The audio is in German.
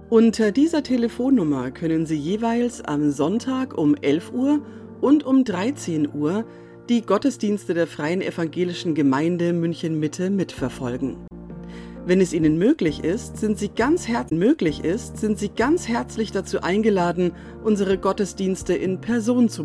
Unter dieser Telefonnummer können Sie jeweils am Sonntag um 11 Uhr und um 13 Uhr die Gottesdienste der Freien Evangelischen Gemeinde München-Mitte mitverfolgen. Wenn es Ihnen möglich ist, sind Sie ganz herzlich dazu eingeladen, unsere Gottesdienste in Person zu